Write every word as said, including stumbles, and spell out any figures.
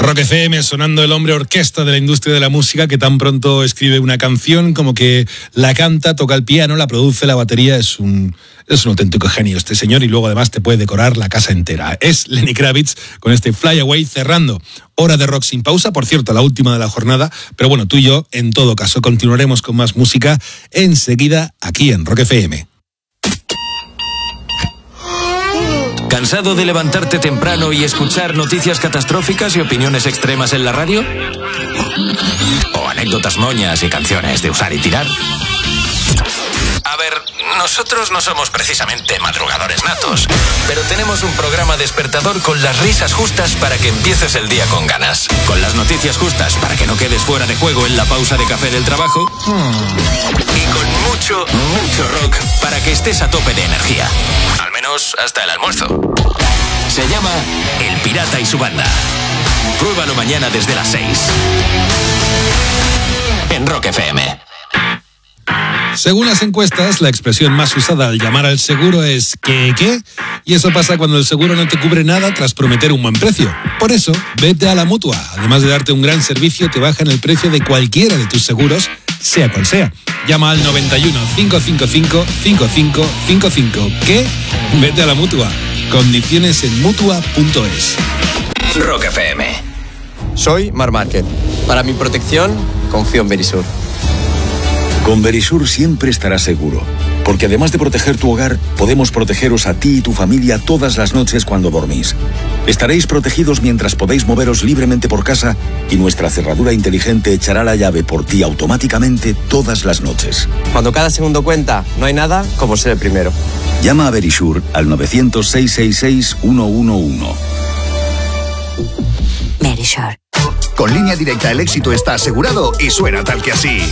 Rock F M, sonando el hombre orquesta de la industria de la música, que tan pronto escribe una canción como que la canta, toca el piano, la produce, la batería. Es un, es un auténtico genio este señor, y luego además te puede decorar la casa entera. Es Lenny Kravitz con este Fly Away, cerrando hora de rock sin pausa, por cierto, la última de la jornada. Pero bueno, tú y yo, en todo caso, continuaremos con más música enseguida aquí en Rock F M. ¿Cansado de levantarte temprano y escuchar noticias catastróficas y opiniones extremas en la radio? ¿O anécdotas moñas y canciones de usar y tirar? A ver, nosotros no somos precisamente madrugadores natos, pero tenemos un programa despertador con las risas justas para que empieces el día con ganas, con las noticias justas para que no quedes fuera de juego en la pausa de café del trabajo, y con mucho, mucho rock para que estés a tope de energía, al menos hasta el almuerzo. Se llama El Pirata y su banda. Pruébalo mañana desde las seis en Rock F M. Según las encuestas, la expresión más usada al llamar al seguro es ¿qué, qué? Y eso pasa cuando el seguro no te cubre nada tras prometer un buen precio. Por eso, vete a la Mutua. Además de darte un gran servicio, te bajan el precio de cualquiera de tus seguros, sea cual sea. Llama al noventa y uno, cinco cinco cinco, cinco cinco cinco cinco. ¿Qué? Vete a la Mutua. Condiciones en mutua punto es. Rock F M. Soy Mar Márquez. Para mi protección, confío en Verisur. Con Verisur siempre estarás seguro, porque además de proteger tu hogar, podemos protegeros a ti y tu familia todas las noches cuando dormís. Estaréis protegidos mientras podéis moveros libremente por casa, y nuestra cerradura inteligente echará la llave por ti automáticamente todas las noches. Cuando cada segundo cuenta, no hay nada como ser el primero. Llama a Verisur al novecientos, seiscientos sesenta y seis, ciento once. Verisur. Con Línea Directa el éxito está asegurado y suena tal que así.